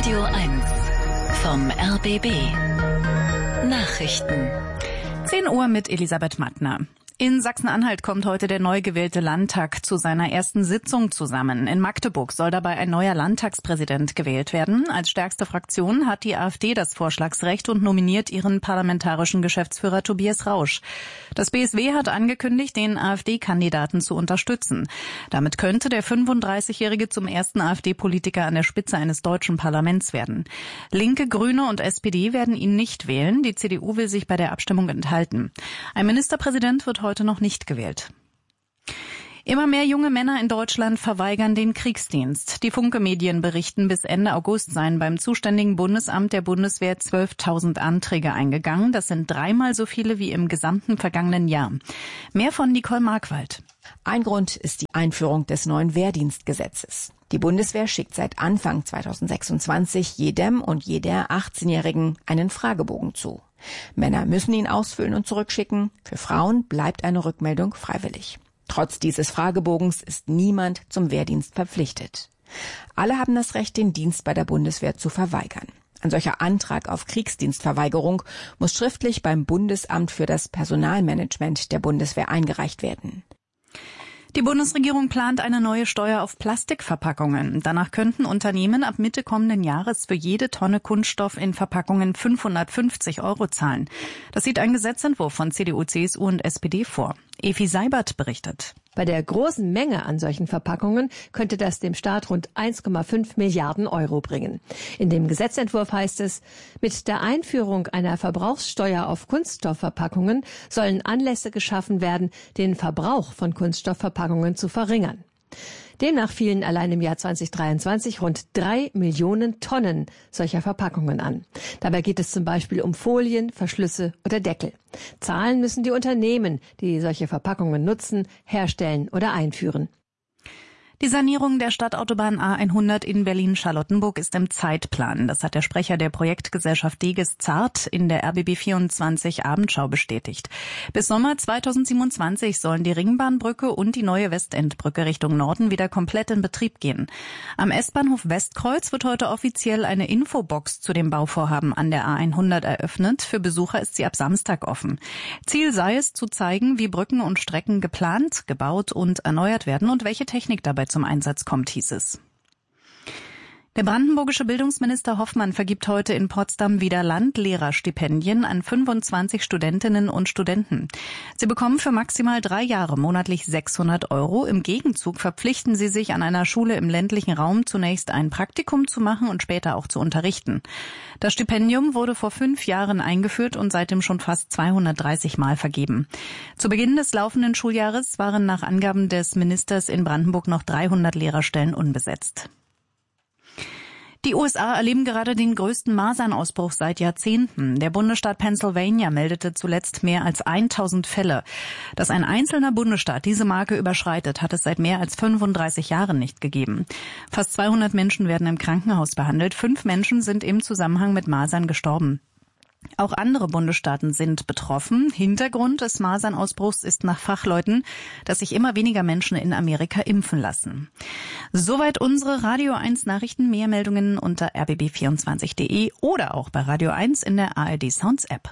Radio 1 vom RBB. Nachrichten. 10 Uhr mit Elisabeth Mattner. In Sachsen-Anhalt kommt heute der neu gewählte Landtag zu seiner ersten Sitzung zusammen. In Magdeburg soll dabei ein neuer Landtagspräsident gewählt werden. Als stärkste Fraktion hat die AfD das Vorschlagsrecht und nominiert ihren parlamentarischen Geschäftsführer Tobias Rausch. Das BSW hat angekündigt, den AfD-Kandidaten zu unterstützen. Damit könnte der 35-Jährige zum ersten AfD-Politiker an der Spitze eines deutschen Parlaments werden. Linke, Grüne und SPD werden ihn nicht wählen. Die CDU will sich bei der Abstimmung enthalten. Ein Ministerpräsident wird heute noch nicht gewählt. Immer mehr junge Männer in Deutschland verweigern den Kriegsdienst. Die Funke-Medien berichten, bis Ende August seien beim zuständigen Bundesamt der Bundeswehr 12.000 Anträge eingegangen. Das sind 3-mal so viele wie im gesamten vergangenen Jahr. Mehr von Nicole Markwald. Ein Grund ist die Einführung des neuen Wehrdienstgesetzes. Die Bundeswehr schickt seit Anfang 2026 jedem und jeder 18-Jährigen einen Fragebogen zu. Männer müssen ihn ausfüllen und zurückschicken. Für Frauen bleibt eine Rückmeldung freiwillig. Trotz dieses Fragebogens ist niemand zum Wehrdienst verpflichtet. Alle haben das Recht, den Dienst bei der Bundeswehr zu verweigern. Ein solcher Antrag auf Kriegsdienstverweigerung muss schriftlich beim Bundesamt für das Personalmanagement der Bundeswehr eingereicht werden. Die Bundesregierung plant eine neue Steuer auf Plastikverpackungen. Danach könnten Unternehmen ab Mitte kommenden Jahres für jede Tonne Kunststoff in Verpackungen 550 € zahlen. Das sieht ein Gesetzentwurf von CDU, CSU und SPD vor. Evi Seibert berichtet. Bei der großen Menge an solchen Verpackungen könnte das dem Staat rund 1,5 Milliarden € bringen. In dem Gesetzentwurf heißt es, mit der Einführung einer Verbrauchssteuer auf Kunststoffverpackungen sollen Anlässe geschaffen werden, den Verbrauch von Kunststoffverpackungen zu verringern. Demnach fielen allein im Jahr 2023 rund 3 Millionen Tonnen solcher Verpackungen an. Dabei geht es zum Beispiel um Folien, Verschlüsse oder Deckel. Zahlen müssen die Unternehmen, die solche Verpackungen nutzen, herstellen oder einführen. Die Sanierung der Stadtautobahn A100 in Berlin-Charlottenburg ist im Zeitplan. Das hat der Sprecher der Projektgesellschaft Deges Zart in der RBB24 Abendschau bestätigt. Bis Sommer 2027 sollen die Ringbahnbrücke und die neue Westendbrücke Richtung Norden wieder komplett in Betrieb gehen. Am S-Bahnhof Westkreuz wird heute offiziell eine Infobox zu dem Bauvorhaben an der A100 eröffnet. Für Besucher ist sie ab Samstag offen. Ziel sei es, zu zeigen, wie Brücken und Strecken geplant, gebaut und erneuert werden und welche Technik dabei zum Einsatz kommt, hieß es. Der brandenburgische Bildungsminister Hoffmann vergibt heute in Potsdam wieder Landlehrerstipendien an 25 Studentinnen und Studenten. Sie bekommen für maximal 3 Jahre monatlich 600 €. Im Gegenzug verpflichten sie sich, an einer Schule im ländlichen Raum zunächst ein Praktikum zu machen und später auch zu unterrichten. Das Stipendium wurde vor 5 Jahren eingeführt und seitdem schon fast 230 Mal vergeben. Zu Beginn des laufenden Schuljahres waren nach Angaben des Ministers in Brandenburg noch 300 Lehrerstellen unbesetzt. Die USA erleben gerade den größten Masernausbruch seit Jahrzehnten. Der Bundesstaat Pennsylvania meldete zuletzt mehr als 1000 Fälle. Dass ein einzelner Bundesstaat diese Marke überschreitet, hat es seit mehr als 35 Jahren nicht gegeben. Fast 200 Menschen werden im Krankenhaus behandelt. 5 Menschen sind im Zusammenhang mit Masern gestorben. Auch andere Bundesstaaten sind betroffen. Hintergrund des Masernausbruchs ist nach Fachleuten, dass sich immer weniger Menschen in Amerika impfen lassen. Soweit unsere Radio 1 Nachrichten. Mehr Meldungen unter rbb24.de oder auch bei Radio 1 in der ARD Sounds App.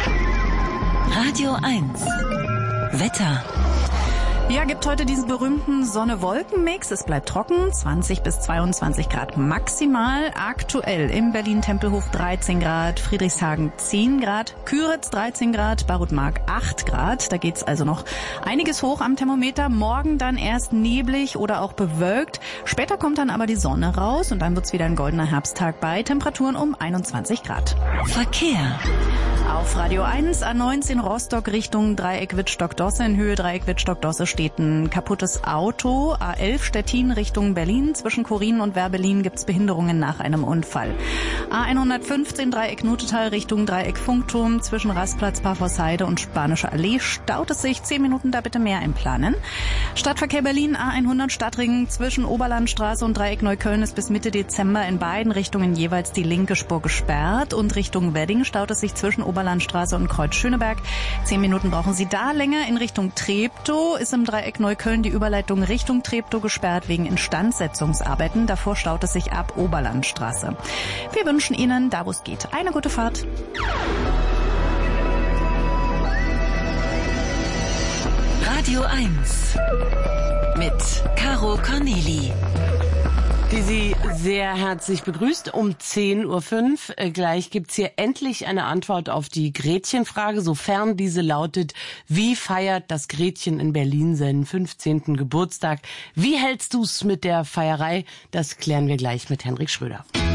Radio 1 Wetter. Ja, gibt heute diesen berühmten Sonne-Wolken-Mix. Es bleibt trocken, 20 bis 22 Grad maximal. Aktuell im Berlin-Tempelhof 13 Grad, Friedrichshagen 10 Grad, Küritz 13 Grad, Barutmark 8 Grad. Da geht's also noch einiges hoch am Thermometer. Morgen dann erst neblig oder auch bewölkt. Später kommt dann aber die Sonne raus und dann wird's wieder ein goldener Herbsttag bei Temperaturen um 21 Grad. Verkehr. Auf Radio 1 A19 Rostock Richtung Dreieck Wittstock-Dosse. In Höhe Dreieck Wittstock-Dosse steht ein kaputtes Auto. A11 Stettin Richtung Berlin. Zwischen Korin und Werbelin gibt's Behinderungen nach einem Unfall. A115 Dreieck Nutetal Richtung Dreieck Funkturm. Zwischen Rastplatz Parforceheide und Spanische Allee staut es sich. 10 Minuten da bitte mehr einplanen. Stadtverkehr Berlin A100 Stadtring zwischen Oberlandstraße und Dreieck Neukölln ist bis Mitte Dezember in beiden Richtungen jeweils die linke Spur gesperrt. Und Richtung Wedding staut es sich zwischen Oberlandstraße und Kreuz Schöneberg. 10 Minuten brauchen Sie da länger. In Richtung Treptow ist im Dreieck Neukölln die Überleitung Richtung Treptow gesperrt wegen Instandsetzungsarbeiten. Davor staut es sich ab Oberlandstraße. Wir wünschen Ihnen, da wo es geht, eine gute Fahrt. Radio 1 mit Caro Corneli. Die Sie sehr herzlich begrüßt um 10.05 Uhr. Gleich gibt's hier endlich eine Antwort auf die Gretchenfrage, sofern diese lautet: Wie feiert das Gretchen in Berlin seinen 15. Geburtstag? Wie hältst du's mit der Feierei? Das klären wir gleich mit Henrik Schröder.